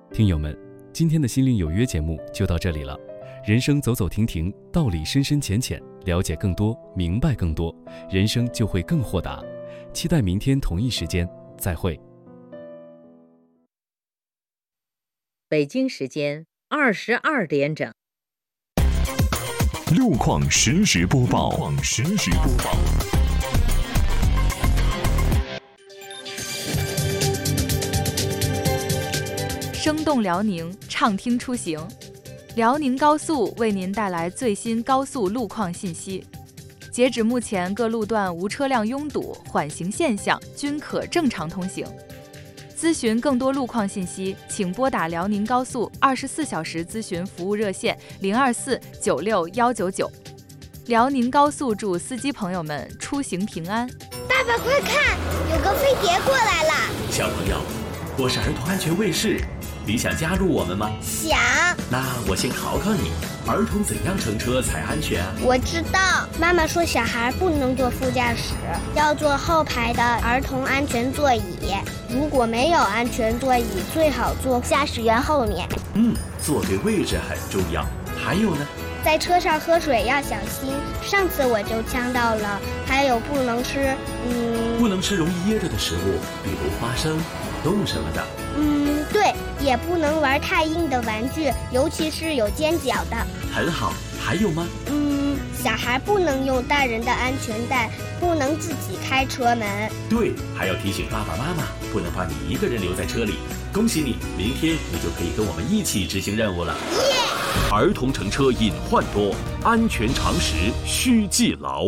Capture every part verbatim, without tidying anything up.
听友们，今天的心灵有约节目就到这里了。人生走走停停，道理深深浅浅，了解更多，明白更多，人生就会更豁达。期待明天同一时间再会。 北京时间二十二点整。 路况实时播报。路况实时播报。 生动辽宁，畅听出行。辽宁高速为您带来最新高速路况信息。截止目前，各路段无车辆拥堵，缓行现象均可正常通行。咨询更多路况信息，请拨打辽宁高速二十四小时咨询服务热线零二四九六幺九九。辽宁高速祝司机朋友们出行平安。 爸爸快看，有个飞碟过来了！ 小朋友，我是儿童安全卫士，你想加入我们吗？ 想。 那我先考考你，儿童怎样乘车才安全啊？ 我知道，妈妈说小孩不能坐副驾驶，要坐后排的儿童安全座椅。如果没有安全座椅，最好坐驾驶员后面。 嗯，坐对位置很重要。还有呢？ 在车上喝水要小心，上次我就呛到了。还有不能吃，嗯， 不能吃容易噎着的食物，比如花生、果冻什么的。 嗯，对，也不能玩太硬的玩具，尤其是有尖角的。 很好，还有吗？ 嗯，小孩不能用大人的安全带，不能自己开车门。 对，还要提醒爸爸妈妈，不能把你一个人留在车里。恭喜你，明天你就可以跟我们一起执行任务了。 耶！ 儿童乘车隐患多，安全常识需记牢。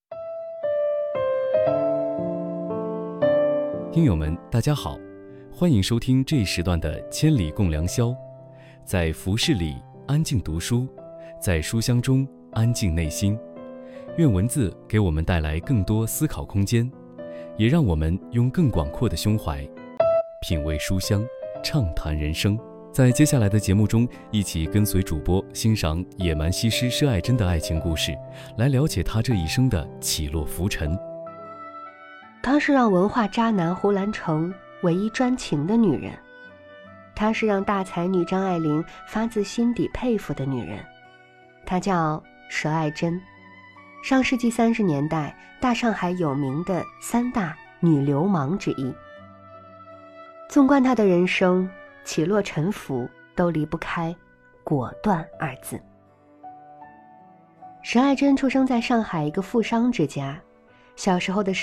听友们，大家好，欢迎收听这一时段的《千里共良宵》。在服饰里安静读书，在书香中安静内心。愿文字给我们带来更多思考空间，也让我们用更广阔的胸怀品味书香，畅谈人生。在接下来的节目中，一起跟随主播欣赏野蛮西施佘爱珍的爱情故事，来了解她这一生的起落浮沉。 她是让文化渣男胡兰成唯一专情的女人，她是让大才女张爱玲发自心底佩服的女人，她叫佘爱珍。上世纪三十年代大上海有名的三大女流氓之一。纵观她的人生，起落沉浮都离不开果断二字。佘爱珍出生在上海一个富商之家，小时候的时候